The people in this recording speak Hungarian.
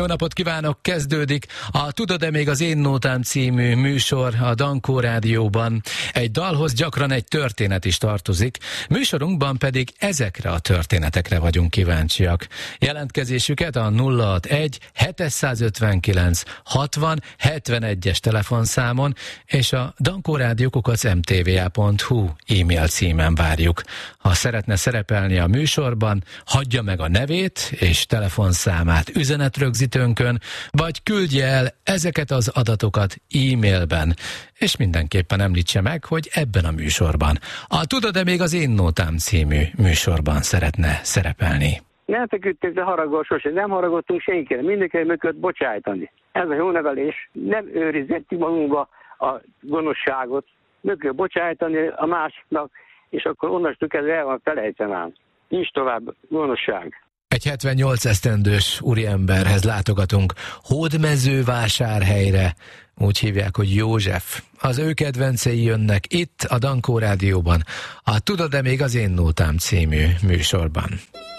Jó napot kívánok, kezdődik a Tudod-e még az én nótám című műsor a Dankó Rádióban. Egy dalhoz gyakran egy történet is tartozik, műsorunkban pedig ezekre a történetekre vagyunk kíváncsiak. Jelentkezésüket a 061 759 60 71-es telefonszámon és a dankórádió@mtva.hu e-mail címen várjuk. Ha szeretne szerepelni a műsorban, hagyja meg a nevét és telefonszámát üzenetrögzítőnkön, vagy küldje el ezeket az adatokat e-mailben, és mindenképpen említse meg, hogy ebben a műsorban, a Tudod-e még az én nótám című műsorban szeretne szerepelni. Nem feküdtünk, de haragol sose. Nem haragottunk senkire. Mindenki mögött bocsájtani. Ez a jó nevelés. Nem őrizettük magunkba a gonoszságot. Mögött bocsájtani a másiknak, és akkor onnastól kezdve el van felejtve ám. Nincs tovább gonoszság. Egy 78 esztendős úriemberhez látogatunk Hódmezővásárhelyre, úgy hívják, hogy József. Az ő kedvencei jönnek itt a Dankó Rádióban, a Tudod-e még az én nótám című műsorban.